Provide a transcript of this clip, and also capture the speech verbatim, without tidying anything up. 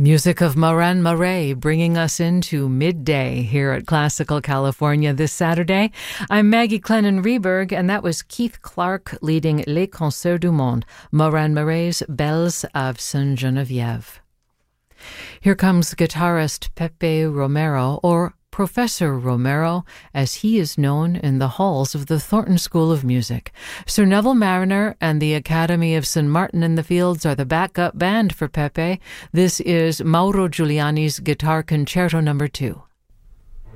Music of Moran Murray bringing us into midday here at Classical California this Saturday. I'm Maggie Clennon-Reberg, and that was Keith Clark leading Les Concerts du Monde, Moran Murray's Belles of Sainte-Geneviève. Here comes guitarist Pepe Romero, or Professor Romero, as he is known in the halls of the Thornton School of Music. Sir Neville Marriner and the Academy of Saint Martin in the Fields are the backup band for Pepe. This is Mauro Giuliani's Guitar Concerto Number Two.